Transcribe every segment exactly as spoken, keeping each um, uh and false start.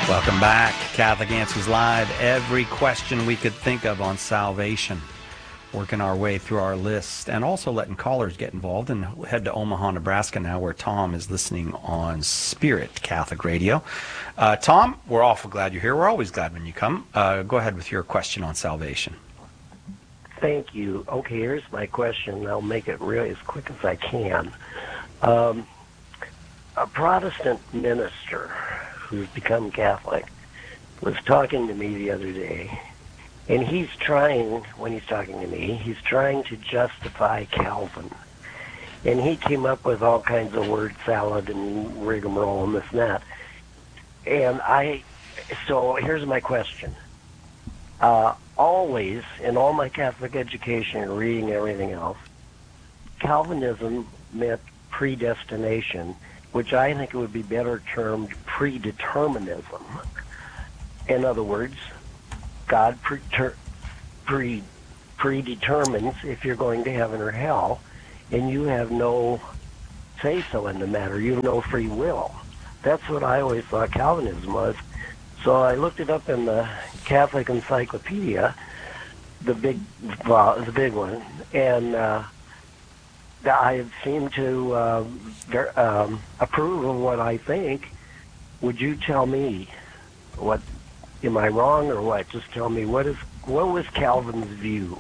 Welcome back. Catholic Answers Live. Every question we could think of on salvation. Working our way through our list and also letting callers get involved. And head to Omaha, Nebraska now, where Tom is listening on Spirit Catholic Radio. Uh, Tom, we're awful glad you're here. We're always glad when you come. Uh, go ahead with your question on salvation. Thank you. Okay, here's my question. I'll make it really as quick as I can. Um, a Protestant minister who's become Catholic was talking to me the other day, and he's trying, when he's talking to me, he's trying to justify Calvin. And he came up with all kinds of word salad and rigmarole and this and that. And I, so here's my question. Uh, always, in all my Catholic education and reading everything else, Calvinism meant predestination, which I think it would be better termed predeterminism. In other words, God pre- pre- predetermines if you're going to heaven or hell, and you have no say-so in the matter. You have no free will. That's what I always thought Calvinism was. So I looked it up in the Catholic Encyclopedia, the big, well, the big one, and uh, I seem to uh, ver- um, approve of what I think. Would you tell me what? Am I wrong or what? Just tell me what is what was Calvin's view?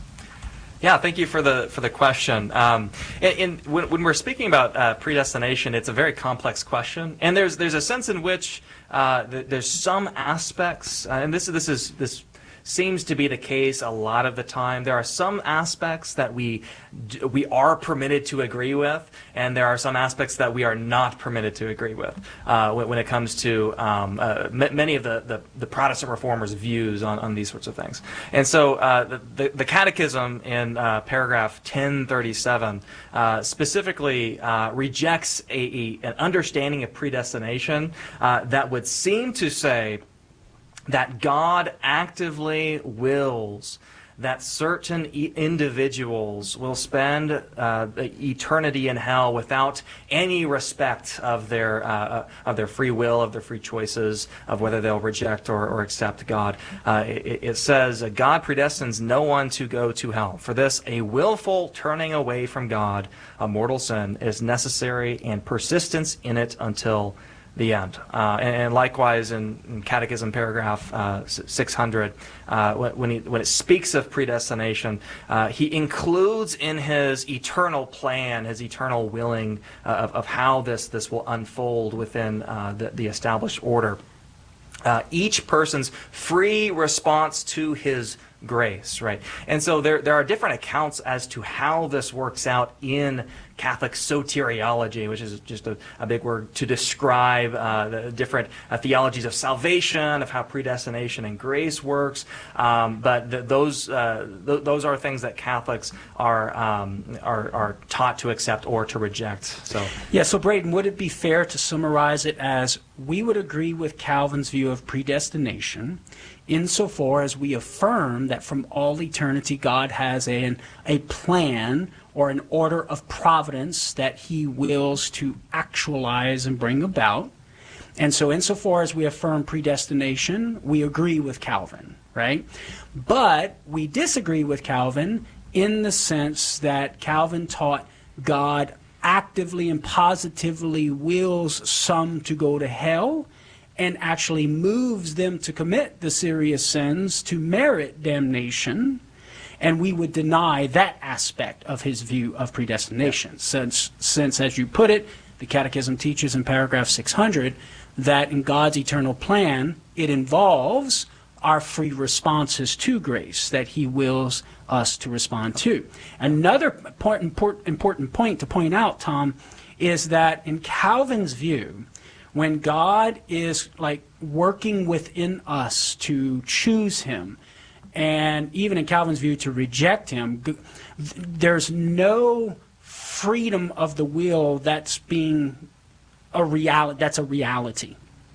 Yeah, thank you for the for the question. Um, in, in when, when we're speaking about uh, predestination, it's a very complex question, and there's there's a sense in which uh, th- there's some aspects, uh, and this this is this. seems to be the case a lot of the time. There are some aspects that we we are permitted to agree with, and there are some aspects that we are not permitted to agree with uh, when, when it comes to um, uh, m- many of the, the, the Protestant reformers' views on, on these sorts of things. And so uh, the, the, the Catechism in uh, paragraph ten thirty-seven uh, specifically uh, rejects a, a, an understanding of predestination uh, that would seem to say that God actively wills that certain e- individuals will spend uh, eternity in hell without any respect of their uh, of their free will, of their free choices, of whether they'll reject or, or accept God. Uh, it, it says, God predestines no one to go to hell. For this, a willful turning away from God, a mortal sin, is necessary, and persistence in it until the end. Uh, and, and likewise in, in Catechism paragraph uh, six hundred, uh, when, he, when it speaks of predestination, uh, he includes in his eternal plan, his eternal willing uh, of, of how this, this will unfold within uh, the, the established order, uh, each person's free response to his grace, right? And so there there are different accounts as to how this works out in Catholic soteriology, which is just a, a big word to describe uh, the different uh, theologies of salvation, of how predestination and grace works. Um, but th- those uh, th- those are things that Catholics are, um, are are taught to accept or to reject. So yeah. So Braden, would it be fair to summarize it as we would agree with Calvin's view of predestination, insofar as we affirm that from all eternity God has an, a plan or an order of providence that he wills to actualize and bring about. And so insofar as we affirm predestination, we agree with Calvin, right? But we disagree with Calvin in the sense that Calvin taught God actively and positively wills some to go to hell, and actually moves them to commit the serious sins to merit damnation, and we would deny that aspect of his view of predestination. Yeah. Since, since, as you put it, the Catechism teaches in paragraph six hundred that in God's eternal plan, it involves our free responses to grace that he wills us to respond to. Another point, important, important point to point out, Tom, is that in Calvin's view, when God is like working within us to choose him, and even in Calvin's view to reject him, there's no freedom of the will that's being a reality. That's a reality.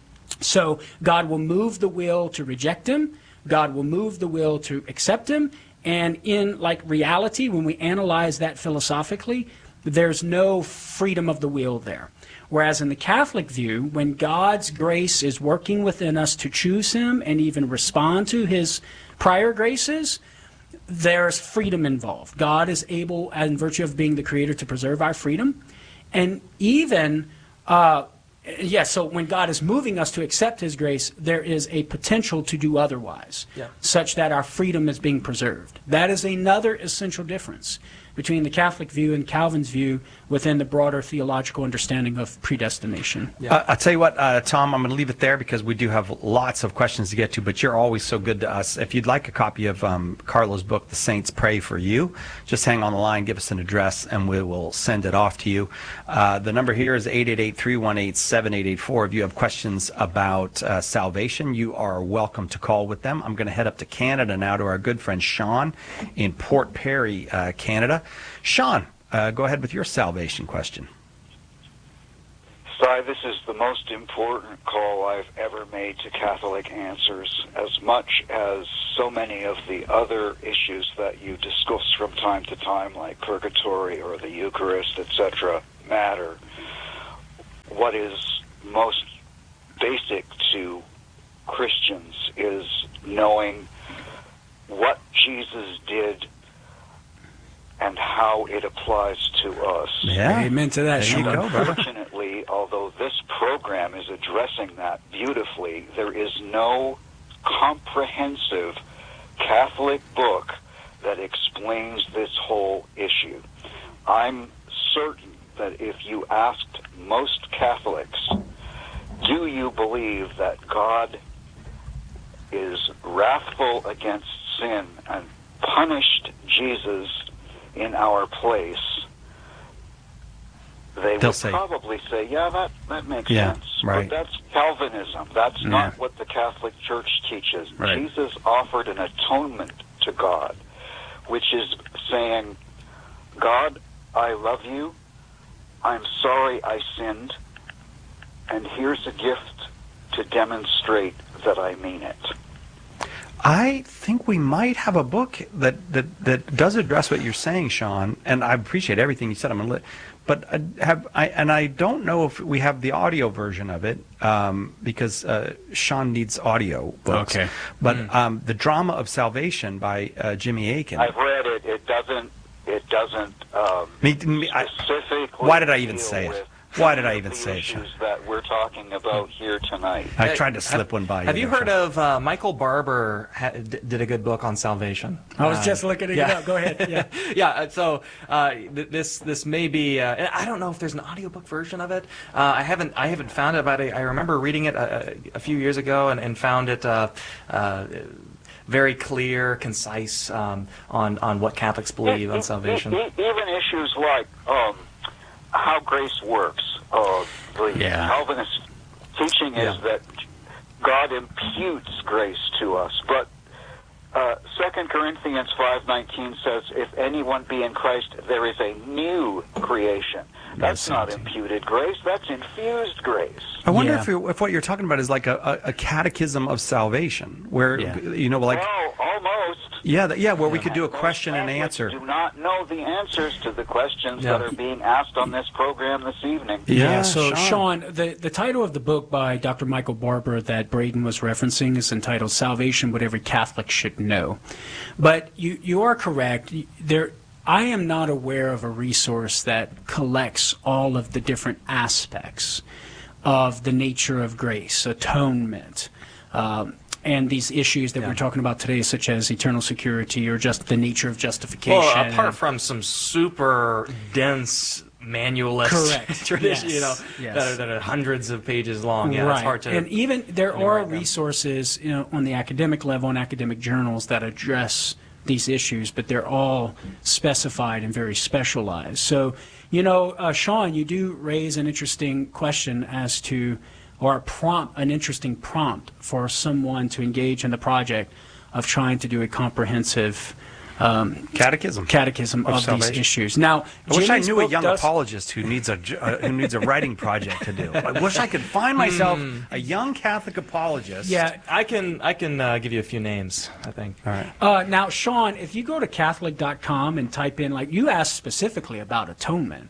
So God will move the will to reject him. God will move the will to accept him. And in like reality, when we analyze that philosophically, there's no freedom of the will there. Whereas in the Catholic view, when God's grace is working within us to choose him and even respond to his prior graces, there's freedom involved. God is able, in virtue of being the creator, to preserve our freedom. And even, uh, yeah, so when God is moving us to accept his grace, there is a potential to do otherwise, yeah. such that our freedom is being preserved. That is another essential difference between the Catholic view and Calvin's view within the broader theological understanding of predestination. Yeah. Uh, I'll tell you what, uh, Tom, I'm going to leave it there because we do have lots of questions to get to, but you're always so good to us. If you'd like a copy of um, Carlo's book, The Saints Pray for You, just hang on the line, give us an address, and we will send it off to you. Uh, the number here is eight eight eight, three one eight, seven eight eight four. If you have questions about uh, salvation, you are welcome to call with them. I'm going to head up to Canada now to our good friend Sean in Port Perry, uh, Canada. Sean, uh, go ahead with your salvation question. Si, this is the most important call I've ever made to Catholic Answers, as much as so many of the other issues that you discuss from time to time, like purgatory or the Eucharist, et cetera, matter. What is most basic to Christians is knowing what Jesus did and how it applies to us. Yeah. Amen to that, There you Sean. go, brother. Unfortunately, although this program is addressing that beautifully, there is no comprehensive Catholic book that explains this whole issue. I'm certain that if you asked most Catholics, do you believe that God is wrathful against sin and punished Jesus in our place, they They'll would say, probably say, yeah, that, that makes Yeah, sense. right. But that's Calvinism. That's Yeah. not what the Catholic Church teaches. Right. Jesus offered an atonement to God, which is saying, God, I love you. I'm sorry I sinned. And here's a gift to demonstrate that I mean it. I think we might have a book that, that, that does address what you're saying, Sean, and I appreciate everything you said. I'm gonna, li- but I have I and I don't know if we have the audio version of it um, because uh, Sean needs audio books. Okay. But Mm. um, the Drama of Salvation by uh, Jimmy Akin. I've read it. It doesn't. It doesn't. Um, Me, me, I, specifically. why did I even deal say it? with Why did I some even of the say it, Sean? issues that we're talking about here tonight. I tried to slip have, one by you. Have you there, heard Sean. of uh, Michael Barber? Ha- d- did a good book on salvation. I was Uh, just looking it yeah. up. Go ahead. Yeah. yeah. uh, So uh, th- this this may be. Uh, and I don't know if there's an audiobook version of it. Uh, I haven't I haven't found it, but I, I remember reading it a, a few years ago and, and found it. Uh, uh, very clear, concise um, on on what Catholics believe on salvation. E- e- Even issues like um, how grace works. Uh, the Yeah. Calvinist teaching is Yeah. that God imputes grace to us, but uh, Second Corinthians five nineteen says, "If anyone be in Christ, there is a new creation." That's not imputed grace; that's infused grace. I wonder Yeah. if, you're, if what you're talking about is like a, a, a catechism of salvation, where Yeah. you know, like well, almost. yeah, that, yeah, where we could do a Most question and Catholics answer. Do not know the answers to the questions Yeah. that are being asked on this program this evening. Yeah, so Sean. Sean, the, the title of the book by Doctor Michael Barber that Braden was referencing is entitled Salvation, What Every Catholic Should Know. But you, you are correct. There, I am not aware of a resource that collects all of the different aspects of the nature of grace, atonement, um, and these issues that Yeah. we're talking about today, such as eternal security or just the nature of justification. Well, apart from some super dense manualist Correct. tradition, Yes. you know, Yes. that, are, that are hundreds of pages long. Yeah, right. it's hard to. And even there really are write them. resources, you know, on the academic level in academic journals that address these issues, but they're all specified and very specialized. So, you know, uh, Sean, you do raise an interesting question as to, or a prompt, an interesting prompt for someone to engage in the project of trying to do a comprehensive um, Catechism. catechism Of of, these salvation. issues. Now, I wish I Jimmy's knew a book young does- apologist who needs a j- uh, who needs a writing project to do. I wish I could find myself a young Catholic apologist. Yeah, I can I can uh, give you a few names. I think. All right. Uh, now, Sean, if you go to Catholic dot com and type in, like you asked specifically about atonement,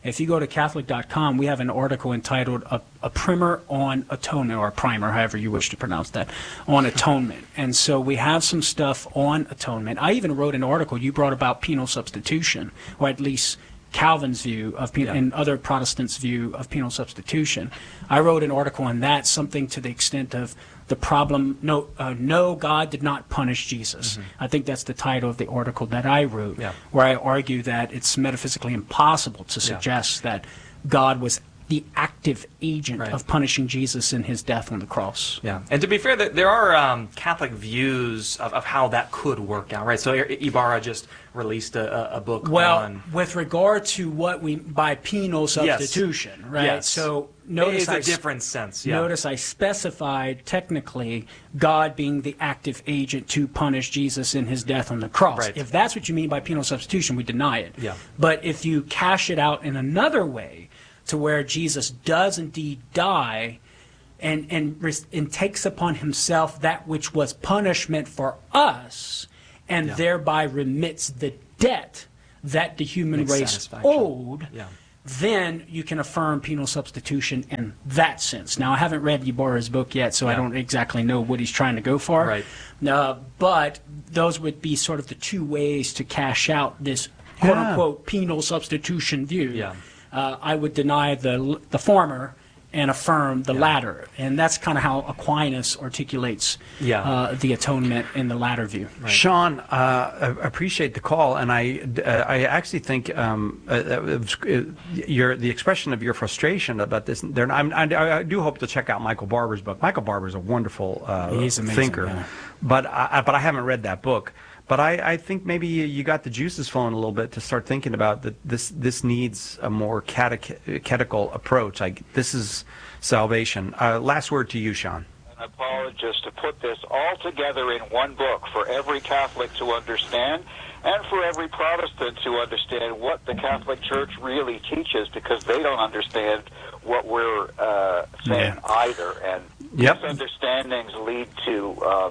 If you go to Catholic dot com, we have an article entitled A, a Primer on Atonement, or a primer, however you wish to pronounce that, on atonement. And so we have some stuff on atonement. I even wrote an article, you brought about penal substitution, or at least Calvin's view of penal, yeah. and other Protestants' view of penal substitution. I wrote an article on that, something to the extent of the problem, no, uh, no, God did not punish Jesus. Mm-hmm. I think that's the title of the article that I wrote, yeah. where I argue that it's metaphysically impossible to suggest yeah. that God was the active agent right. of punishing Jesus in his death on the cross. Yeah, and to be fair, there are um, Catholic views of, of how that could work out, right? So Ibarra just released a, a book well, on... Well, with regard to what we, by penal substitution, yes. right? Yes. So notice it's a I, different sense, yeah. Notice I specified technically God being the active agent to punish Jesus in his death on the cross. Right. If that's what you mean by penal substitution, we deny it. Yeah. But if you cash it out in another way, to where Jesus does indeed die and, and, and takes upon himself that which was punishment for us, and yeah. thereby remits the debt that the human Makes race owed, yeah. then you can affirm penal substitution in that sense. Now, I haven't read Ibarra's book yet, so yeah. I don't exactly know what he's trying to go for. Right. Uh, but those would be sort of the two ways to cash out this quote-unquote yeah. penal substitution view. Yeah. Uh, I would deny the the former and affirm the yeah. latter. And that's kind of how Aquinas articulates yeah. uh, the atonement in the latter view. Right. Sean, uh, I appreciate the call, and I, uh, I actually think um, uh, your, the expression of your frustration about this, there, I'm, I, I do hope to check out Michael Barber's book. Michael Barber's a wonderful uh, He's amazing, thinker, yeah. but, I, but I haven't read that book. But I, I think maybe you got the juices flowing a little bit to start thinking about that. This this needs a more catechetical approach. Like this is salvation. Uh, last word to you, Sean. An apologist to put this all together in one book for every Catholic to understand, and for every Protestant to understand what the Catholic Church really teaches, because they don't understand what we're uh, saying yeah. either, and yep. misunderstandings lead to um,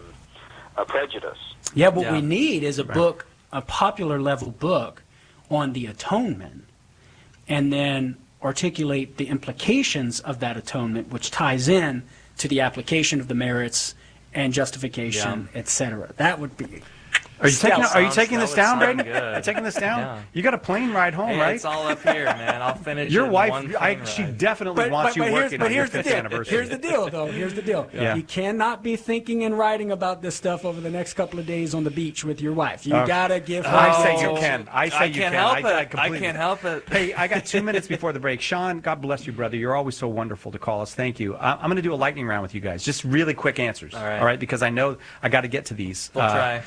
a prejudice. Yeah, what yeah. we need is a right. book, a popular level book on the atonement, and then articulate the implications of that atonement, which ties in to the application of the merits and justification, yeah. et cetera. That would be... Are you taking, are you Sounds- taking that this would down, sound Braden? good. Are you taking this down? Yeah. You got a plane ride home, Hey, right? it's all up here, man. I'll finish Your it in wife, one I, plane she ride. definitely wants you here's, working but on your here's the fifth deal. anniversary. Here's the deal, though. Here's the deal. Yeah. You cannot be thinking and writing about this stuff over the next couple of days on the beach with your wife. You Uh, gotta give her... I say you Oh, can. I say I you can't can. help I, it. I, I completely- can't help it. Hey, I got two minutes before the break. Sean, God bless you, brother. You're always so wonderful to call us. Thank you. I, I'm going to do a lightning round with you guys. Just really quick answers. All right. All right, because I know I got to get to these. We'll Uh, try.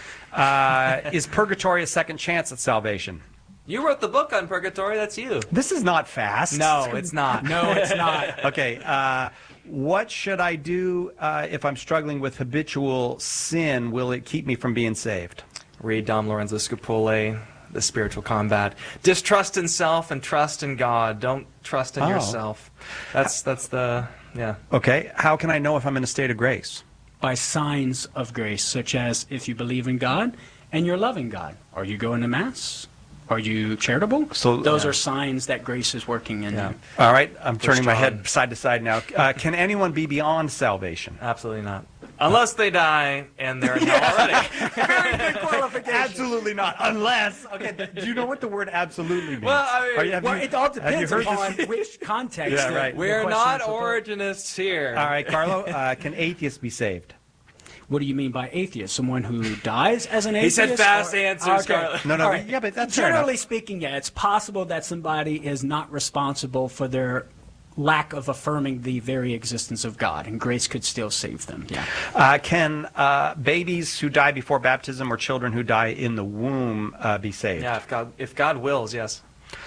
Uh, is purgatory a second chance at salvation? You wrote the book on purgatory. That's you. This is not fast. No, it's not. No, it's not. Okay. Uh, what should I do uh, if I'm struggling with habitual sin? Will it keep me from being saved? Read Dom Lorenzo Scupoli, The Spiritual Combat. Distrust in self and trust in God. Don't trust in Oh. yourself. That's that's the yeah. Okay. How can I know if I'm in a state of grace? By signs of grace, such as if you believe in God and you're loving God. Are you going to Mass? Are you charitable? So- Those yeah. are signs that grace is working in Yeah. you. All right. I'm turning my John. head side to side now. Uh, can anyone be beyond salvation? Absolutely not. Unless they die and they're in hell already. Very good qualification. Absolutely not. Unless. Okay. Do you know what the word absolutely means? Well, I mean, Are you- have Well, you- it all have you depends heard upon this? which context. Yeah, the- right. the We're question not is put. originists here. All right, Carlo. Uh, can atheists be saved? What do you mean by atheist? Someone who dies as an He atheist? said fast or- answers, Okay. Carlo. No, no. All right. Yeah, but that's fair Generally enough. speaking, yeah, it's possible that somebody is not responsible for their lack of affirming the very existence of God, and grace could still save them. Yeah. Uh, can uh, babies who die before baptism or children who die in the womb uh, be saved? Yeah, if God if God wills, yes.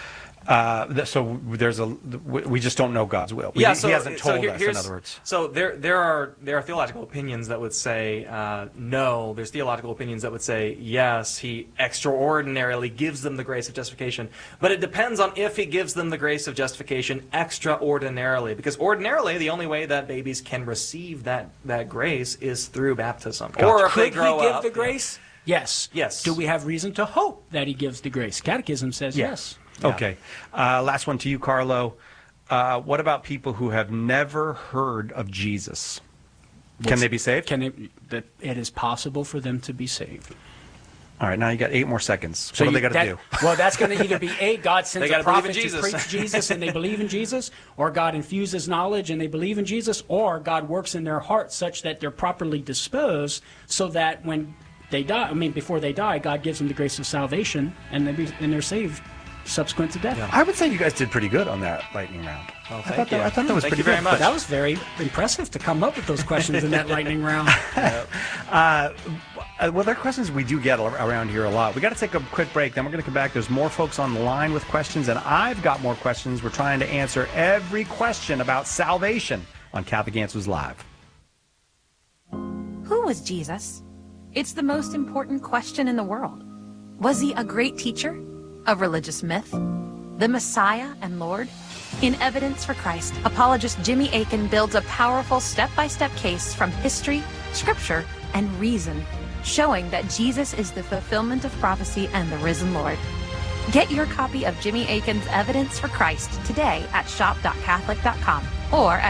Uh, th- so there's a we we just don't know God's will. We- Yeah, so he hasn't so told here- us. here's- In other words, So there there are there are theological opinions that would say uh, no. There's theological opinions that would say yes. He extraordinarily gives them the grace of justification, but it depends on if he gives them the grace of justification extraordinarily. Because ordinarily, the only way that babies can receive that that grace is through baptism, or if Could they grow he give up. the grace? Yes. Yes. Do we have reason to hope that he gives the grace? Catechism says Yeah. yes. Okay. Uh, last one to you, Carlo. Uh, what about people who have never heard of Jesus? Can they be saved? Can it, that it is possible for them to be saved. All right, now you got eight more seconds. So what do you- they got to that- do? Well, that's going to either be A, God sends They a gotta believe prophet in to Jesus. preach Jesus and they believe in Jesus, or God infuses knowledge and they believe in Jesus, or God works in their hearts such that they're properly disposed so that when they die, I mean, before they die, God gives them the grace of salvation and, they be, and they're saved subsequent to death. I would say you guys did pretty good on that lightning round. Well, I thank thought that, you. I thought that was Thank pretty you very good. much. That was very impressive to come up with those questions in that lightning round. Uh, well, there are questions we do get ar- around here a lot. We got to take a quick break, then we're going to come back. There's more folks on the line with questions, and I've got more questions. We're trying to answer every question about salvation on Catholic Answers Live. Who was Jesus? It's the most important question in the world. Was he a great teacher? A religious myth? The Messiah and Lord? In Evidence for Christ, apologist Jimmy Akin builds a powerful step-by-step case from history, scripture, and reason, showing that Jesus is the fulfillment of prophecy and the risen Lord. Get your copy of Jimmy Akin's Evidence for Christ today at shop dot catholic dot com or at